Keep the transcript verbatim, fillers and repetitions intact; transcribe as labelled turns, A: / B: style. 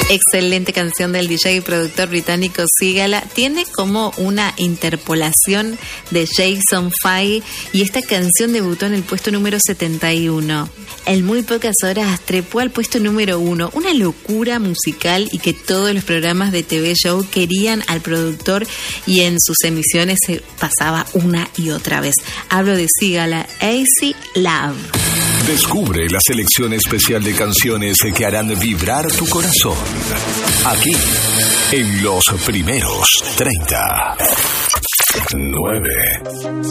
A: Excelente canción del D J y productor británico Sigala. Tiene como una interpolación de Jason Fay y esta canción debutó en el puesto número setenta y uno. En muy pocas horas trepó al puesto número uno. Una locura musical y que todos los programas de T V Show querían al productor y en sus emisiones se pasaba una y otra vez. Hablo de Sigala, Easy Love.
B: Descubre la selección especial de canciones que harán vibrar tu corazón. Aquí, en los primeros treinta. nueve.